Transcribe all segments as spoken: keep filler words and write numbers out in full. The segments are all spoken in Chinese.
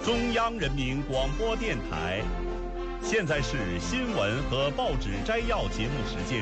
中央人民广播电台。现在是新闻和报纸摘要节目时间。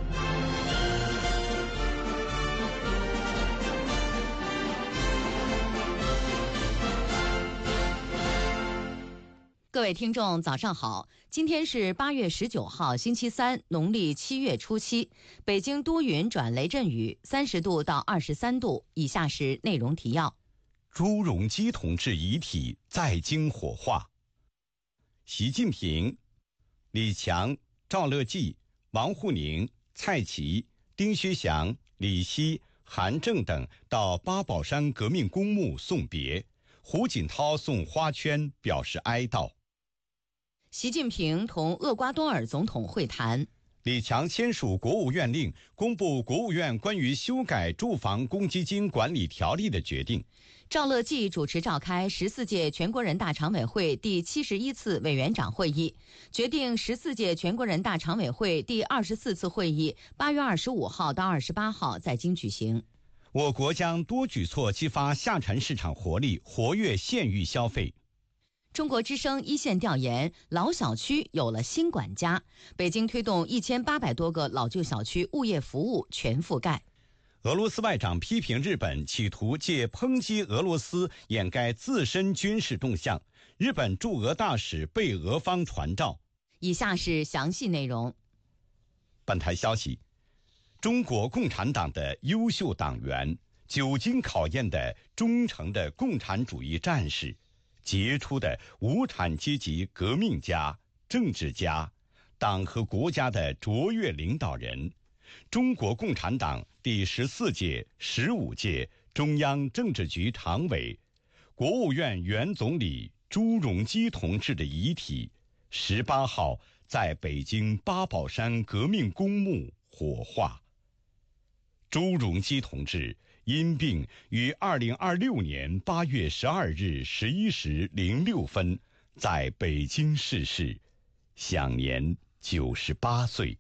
各位听众早上好，今天是八月十九号星期三，农历七月初七，北京多云转雷阵雨，三十度到二十三度。以下是内容提要。 朱镕基同志遗体在京火化。习近平、李强、赵乐际、王沪宁、蔡奇、丁薛祥、李希、韩正等到八宝山革命公墓送别，胡锦涛送花圈表示哀悼。 习近平同厄瓜多尔总统会谈。 李强签署国务院令，公布国务院关于修改住房公积金管理条例的决定。 赵乐际主持召开十四届全国人大常委会第七十一次委员长会议，决定十四届全国人大常委会第二十四次会议八月二十五号到二十八号在京举行。 我国将多举措激发下沉市场活力，活跃县域消费。 中国之声一线调研，老小区有了新管家。北京推动一千八百多个老旧小区物业服务全覆盖。 俄罗斯外长批评日本企图借抨击俄罗斯掩盖自身军事动向，日本驻俄大使被俄方传召。 以下是详细内容。 本台消息，中国共产党的优秀党员，久经考验的忠诚的共产主义战士，杰出的无产阶级革命家、政治家，党和国家的卓越领导人，中国共产党第十四届、十五届中央政治局常委、国务院原总理朱镕基同志的遗体，十八号在北京八宝山革命公墓火化。朱镕基同志因病于二零二六年八月十二日十一时零六分在北京逝世，享年九十八岁。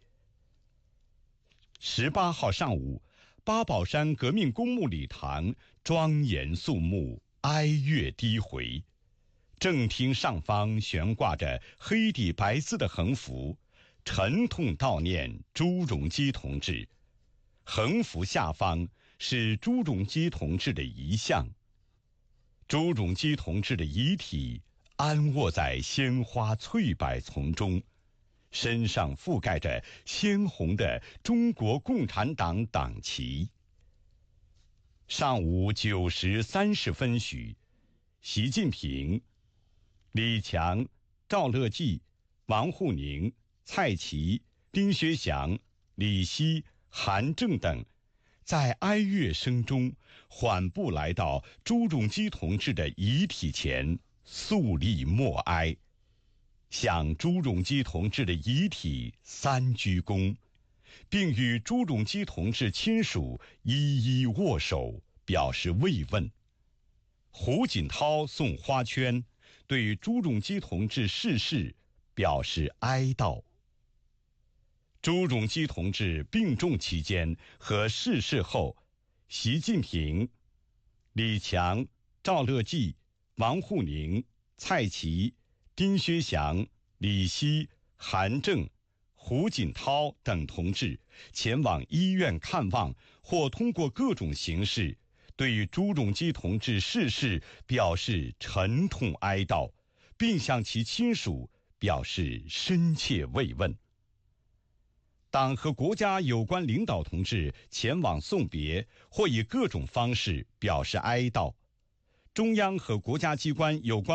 十八号上午，八宝山革命公墓礼堂庄严肃穆，哀乐低回。正厅上方悬挂着黑底白字的横幅，沉痛悼念朱镕基同志。横幅下方是朱镕基同志的遗像。朱镕基同志的遗体安卧在鲜花翠柏丛中，身上覆盖着鲜红的中国共产党党旗。上午九时三十分许，习近平、李强、赵乐际、王沪宁、蔡奇、丁薛祥、李希、韩正等在哀乐声中缓步来到朱镕基同志的遗体前，肃立默哀，向朱镕基同志的遗体三鞠躬，并与朱镕基同志亲属一一握手，表示慰问。胡锦涛送花圈，对朱镕基同志逝世表示哀悼。朱镕基同志病重期间和逝世后，习近平、李强、赵乐际、王沪宁、蔡奇、丁薛祥、李希、韩正、胡锦涛等同志前往医院看望，或通过各种形式对朱镕基同志逝世表示沉痛哀悼，并向其亲属表示深切慰问。党和国家有关领导同志前往送别，或以各种方式表示哀悼。中央和国家机关有关